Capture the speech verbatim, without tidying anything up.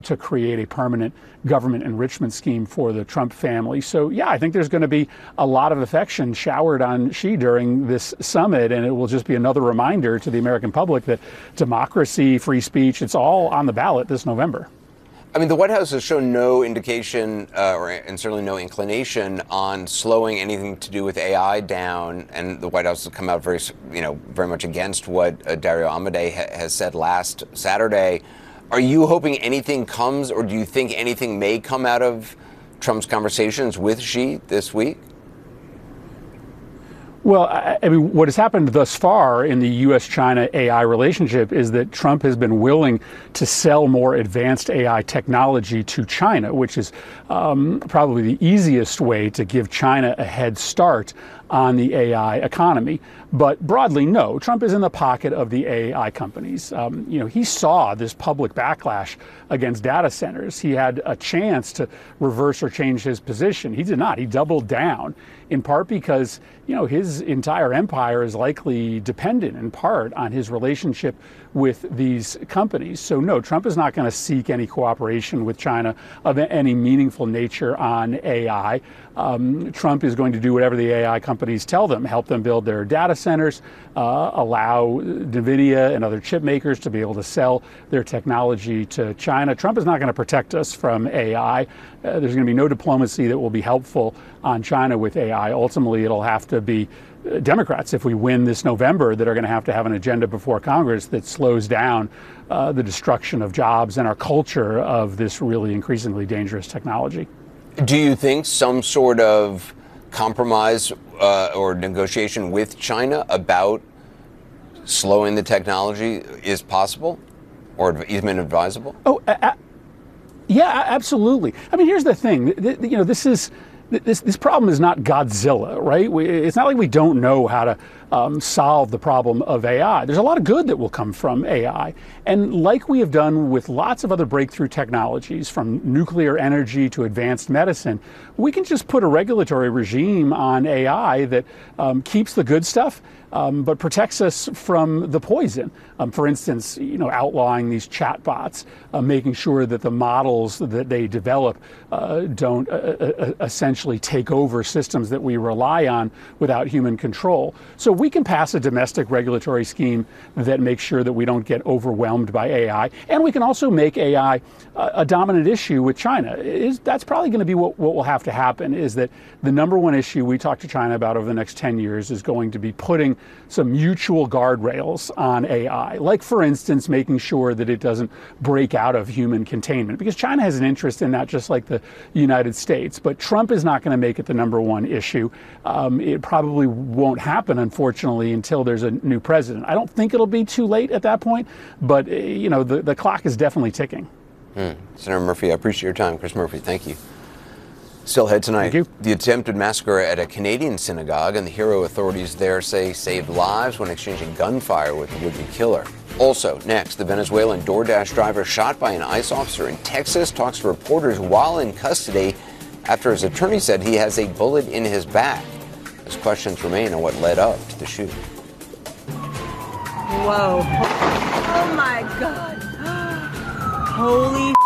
to create a permanent government enrichment scheme for the Trump family. So, yeah, I think there's going to be a lot of affection showered on Xi during this summit, and it will just be another reminder to the American public that democracy, free speech, it's all on the ballot this November. I mean, the White House has shown no indication, uh, or, and certainly no inclination on slowing anything to do with A I down. And the White House has come out very, you know, very much against what uh, Dario Amodei ha- has said last Saturday. Are you hoping anything comes, or do you think anything may come out of Trump's conversations with Xi this week? Well, I, I mean, what has happened thus far in the U S China A I relationship is that Trump has been willing to sell more advanced A I technology to China, which is um, probably the easiest way to give China a head start on the A I economy. But broadly, no, Trump is in the pocket of the A I companies. Um, you know, he saw this public backlash against data centers. He had a chance to reverse or change his position. He did not. He doubled down, in part because, you know, his entire empire is likely dependent in part on his relationship with these companies. So no, Trump is not going to seek any cooperation with China of any meaningful nature on A I. Um, Trump is going to do whatever the A I companies tell them, help them build their data centers, uh, allow NVIDIA and other chip makers to be able to sell their technology to China. Trump is not going to protect us from A I. Uh, there's going to be no diplomacy that will be helpful on China with A I. Ultimately, it'll have to be Democrats, if we win this November, that are going to have to have an agenda before Congress that slows down uh, the destruction of jobs and our culture of this really increasingly dangerous technology. Do you think some sort of compromise uh, or negotiation with China about slowing the technology is possible or even advisable? Oh, uh, yeah, absolutely. I mean, here's the thing. You know, this is This this problem is not Godzilla, right? We, it's not like we don't know how to um, solve the problem of A I. There's a lot of good that will come from A I. And like we have done with lots of other breakthrough technologies, from nuclear energy to advanced medicine, we can just put a regulatory regime on A I that um, keeps the good stuff, um, but protects us from the poison. Um, for instance, you know, outlawing these chatbots, uh, making sure that the models that they develop uh, don't uh, uh, essentially take over systems that we rely on without human control. So we can pass a domestic regulatory scheme that makes sure that we don't get overwhelmed by A I. And we can also make A I a, a dominant issue with China. Is, that's probably going to be what, what will have to happen, is that the number one issue we talk to China about over the next ten years is going to be putting some mutual guardrails on A I. Like, for instance, making sure that it doesn't break out of human containment, because China has an interest in that, just like the United States. But Trump is not going to make it the number one issue. Um, it probably won't happen, unfortunately, until there's a new president. I don't think it'll be too late at that point, but, you know, the, the clock is definitely ticking. Hmm. Senator Murphy, I appreciate your time. Chris Murphy, thank you. Still ahead tonight, the attempted massacre at a Canadian synagogue, and the hero authorities there say saved lives when exchanging gunfire with a would-be killer. Also, next, the Venezuelan DoorDash driver shot by an ICE officer in Texas talks to reporters while in custody after his attorney said he has a bullet in his back. As questions remain on what led up to the shooting. Whoa. Oh, my God. Holy